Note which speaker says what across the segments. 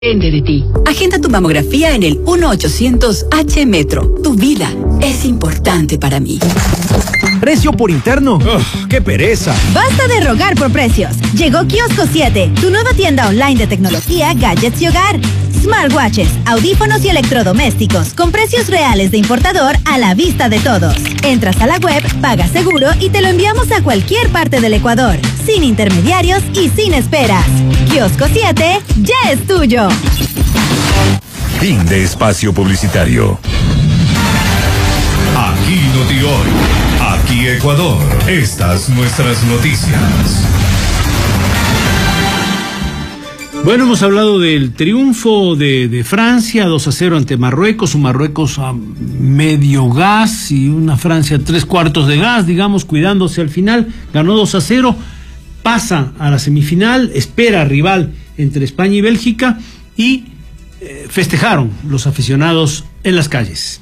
Speaker 1: Depende de ti. Agenda tu mamografía en el 1-800-H-Metro. Tu vida es importante para mí.
Speaker 2: ¿Precio por interno? ¡Qué pereza!
Speaker 3: Basta de rogar por precios. Llegó Kiosco 7, tu nueva tienda online de tecnología, gadgets y hogar. Smartwatches, audífonos y electrodomésticos con precios reales de importador a la vista de todos. Entras a la web, pagas seguro y te lo enviamos a cualquier parte del Ecuador, sin intermediarios y sin esperas. Kiosco 7 ya es tuyo.
Speaker 4: Fin de espacio publicitario.
Speaker 5: Aquí Noti-Hoy, aquí Ecuador. Estas nuestras noticias.
Speaker 6: Bueno, hemos hablado del triunfo de Francia, 2-0 ante Marruecos, un Marruecos a medio gas y una Francia 3/4 de gas, digamos, cuidándose al final, ganó 2-0, pasa a la semifinal, espera rival entre España y Bélgica y festejaron los aficionados en las calles.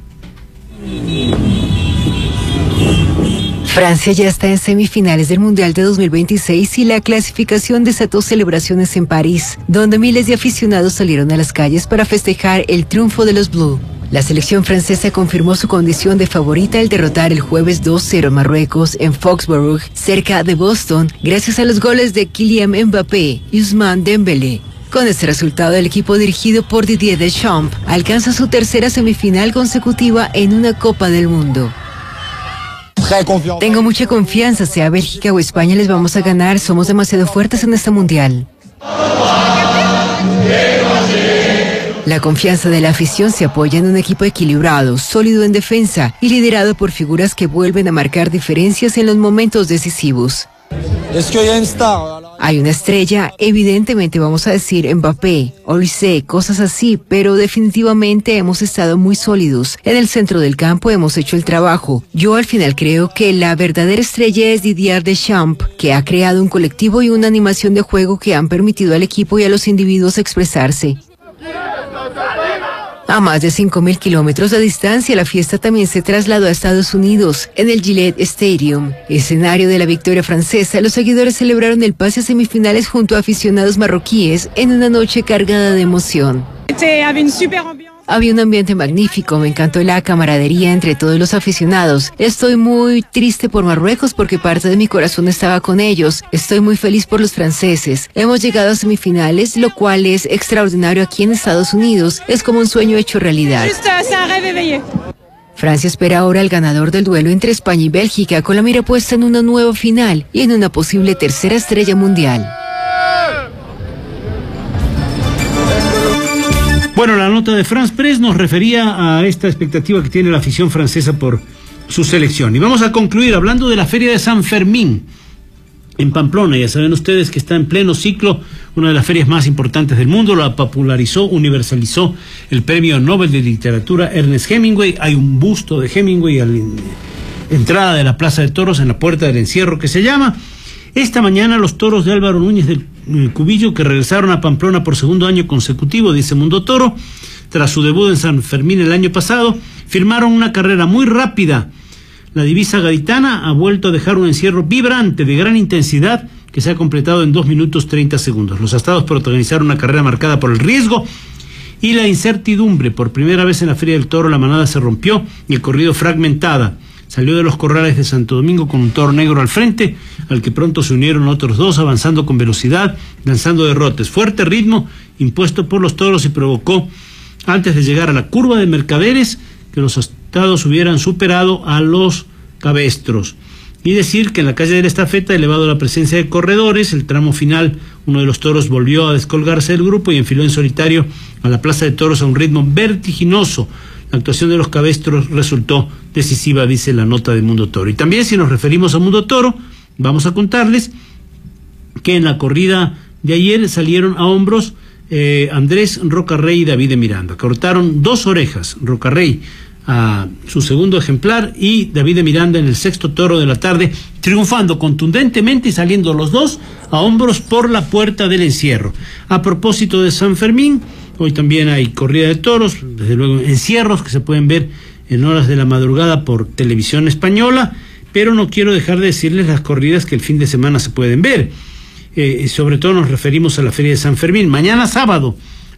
Speaker 7: Francia ya está en semifinales del Mundial de 2026 y la clasificación desató celebraciones en París, donde miles de aficionados salieron a las calles para festejar el triunfo de los Bleus. La selección francesa confirmó su condición de favorita al derrotar el jueves 2-0 a Marruecos en Foxborough, cerca de Boston, gracias a los goles de Kylian Mbappé y Ousmane Dembélé. Con este resultado, el equipo dirigido por Didier Deschamps alcanza su tercera semifinal consecutiva en una Copa del Mundo. Tengo mucha confianza, sea Bélgica o España les vamos a ganar, somos demasiado fuertes en este mundial. La confianza de la afición se apoya en un equipo equilibrado, sólido en defensa y liderado por figuras que vuelven a marcar diferencias en los momentos decisivos. Hay una estrella, evidentemente vamos a decir Mbappé, Olise, cosas así, pero definitivamente hemos estado muy sólidos. En el centro del campo hemos hecho el trabajo. Yo al final creo que la verdadera estrella es Didier Deschamps, que ha creado un colectivo y una animación de juego que han permitido al equipo y a los individuos expresarse. A más de 5.000 kilómetros de distancia, la fiesta también se trasladó a Estados Unidos, en el Gillette Stadium. Escenario de la victoria francesa, los seguidores celebraron el pase a semifinales junto a aficionados marroquíes en una noche cargada de emoción. Había un ambiente magnífico, me encantó la camaradería entre todos los aficionados. Estoy muy triste por Marruecos porque parte de mi corazón estaba con ellos. Estoy muy feliz por los franceses. Hemos llegado a semifinales, lo cual es extraordinario aquí en Estados Unidos. Es como un sueño hecho realidad. Francia espera ahora al ganador del duelo entre España y Bélgica con la mira puesta en una nueva final y en una posible tercera estrella mundial.
Speaker 6: Bueno, la nota de France Press nos refería a esta expectativa que tiene la afición francesa por su selección. Y vamos a concluir hablando de la Feria de San Fermín en Pamplona. Ya saben ustedes que está en pleno ciclo, una de las ferias más importantes del mundo. La popularizó, universalizó el Premio Nobel de Literatura Ernest Hemingway. Hay un busto de Hemingway a la entrada de la Plaza de Toros, en la Puerta del Encierro, que se llama. Esta mañana los toros de Álvaro Núñez del Cubillo, que regresaron a Pamplona por segundo año consecutivo, dice Mundo Toro, tras su debut en San Fermín el año pasado, firmaron una carrera muy rápida. La divisa gaditana ha vuelto a dejar un encierro vibrante de gran intensidad que se ha completado en 2 minutos 30 segundos. Los astados protagonizaron una carrera marcada por el riesgo y la incertidumbre. Por primera vez en la Feria del Toro la manada se rompió y el corrido fragmentada. Salió de los corrales de Santo Domingo con un toro negro al frente, al que pronto se unieron otros dos, avanzando con velocidad, lanzando derrotes. Fuerte ritmo impuesto por los toros y provocó, antes de llegar a la curva de Mercaderes, que los astados hubieran superado a los cabestros. Y decir que en la calle de la Estafeta, elevado la presencia de corredores, el tramo final, uno de los toros volvió a descolgarse del grupo y enfiló en solitario a la Plaza de Toros a un ritmo vertiginoso. La actuación de los cabestros resultó decisiva, dice la nota de Mundo Toro. Y también, si nos referimos a Mundo Toro, vamos a contarles que en la corrida de ayer salieron a hombros Andrés Rocarrey y David de Miranda. Cortaron 2 orejas, Rocarrey a su segundo ejemplar y David de Miranda en el sexto toro de la tarde, triunfando contundentemente y saliendo los dos a hombros por la Puerta del Encierro. A propósito de San Fermín, hoy también hay corrida de toros, desde luego encierros que se pueden ver en horas de la madrugada por Televisión Española, pero no quiero dejar de decirles las corridas que el fin de semana se pueden ver. Sobre todo nos referimos a la Feria de San Fermín. Mañana sábado,